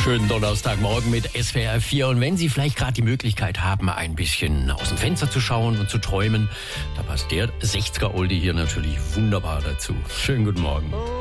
Schönen Donnerstagmorgen mit SWR 4. Und wenn Sie vielleicht gerade die Möglichkeit haben, ein bisschen aus dem Fenster zu schauen und zu träumen, da passt der 60er Oldie hier natürlich wunderbar dazu. Schönen guten Morgen.